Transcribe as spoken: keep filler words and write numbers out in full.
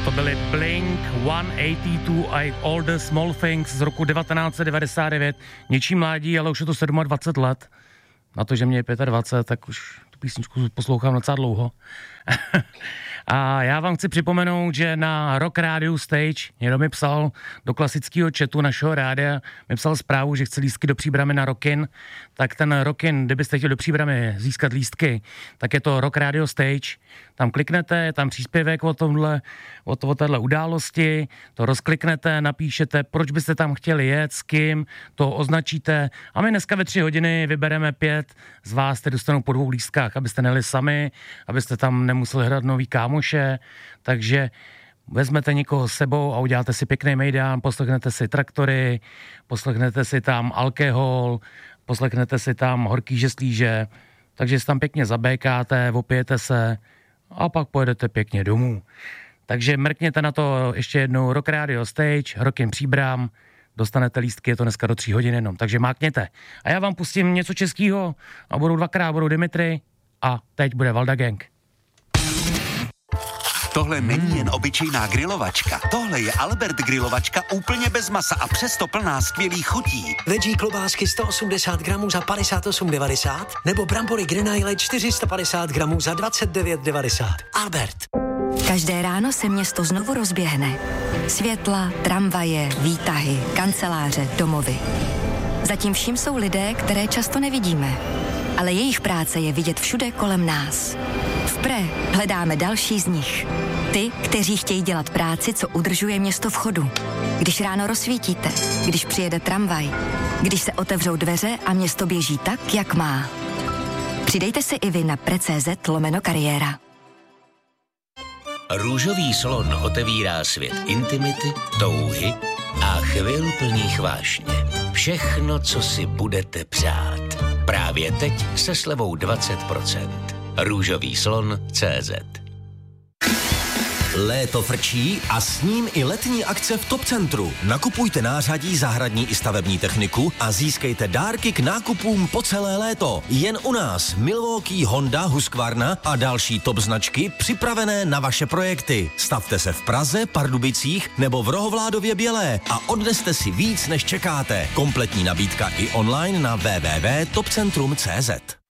To byly Blink sto osmdesát dva a All the Small Things z roku devatenáct set devadesát devět. Něčí mládí, ale už je to dvacet sedm let. Na to, že mě je dvacet pět, tak už tu písničku poslouchám docela dlouho. A já vám chci připomenout, že na Rock Radio Stage někdo mi psal do klasického chatu našeho rádia, mi psal zprávu, že chce lístky do Příbramy na Rockin, tak ten Rockin, kdybyste chtěli do Příbramy získat lístky, tak je to Rock Radio Stage, tam kliknete, je tam příspěvek o tomhle, o, to, o téhle události, to rozkliknete, napíšete, proč byste tam chtěli jet, s kým, to označíte a my dneska ve tři hodiny vybereme pět z vás, které dostanou po dvou lístkách, abyste nejeli sami, abyste tam nemuseli hrát nový kámoše, takže vezmete někoho s sebou a uděláte si pěkný mejdán, poslechnete si Traktory, poslechnete si tam Alkohol, poslechnete si tam Horký žeslíže, takže si tam pěkně zabékáte, opijete se a pak pojedete pěkně domů. Takže mrkněte na to ještě jednou Rock Radio Stage, Rockin Příbram, dostanete lístky, je to dneska do tří hodin jenom, takže mákněte. A já vám pustím něco českýho a budou dvakrát, budou Dimitri a teď bude Valda Gang. Tohle není jen obyčejná grilovačka. Tohle je Albert grilovačka úplně bez masa a přesto plná skvělých chutí. Veggie klobásky sto osmdesát gramů za padesát osm devadesát nebo brambory Grenaille čtyři sta padesát gramů za dvacet devět devadesát. Albert. Každé ráno se město znovu rozběhne. Světla, tramvaje, výtahy, kanceláře, domovy. Zatím vším jsou lidé, které často nevidíme. Ale jejich práce je vidět všude kolem nás. V Pre hledáme další z nich. Ty, kteří chtějí dělat práci, co udržuje město v chodu. Když ráno rozsvítíte, když přijede tramvaj, když se otevřou dveře a město běží tak, jak má. Přidejte se i vy na pre.cz lomeno kariéra. Růžový slon otevírá svět intimity, touhy a chvil plných vášně. Všechno, co si budete přát. Právě teď se slevou dvacet procent. Růžový slon tečka cé zet. Léto frčí a s ním i letní akce v Top Centru. Nakupujte nářadí, zahradní i stavební techniku a získejte dárky k nákupům po celé léto. Jen u nás Milwaukee, Honda, Husqvarna a další top značky připravené na vaše projekty. Stavte se v Praze, Pardubicích nebo v Rohovládově Bělé a odneste si víc, než čekáte. Kompletní nabídka i online na w w w tečka top centrum tečka cé zet.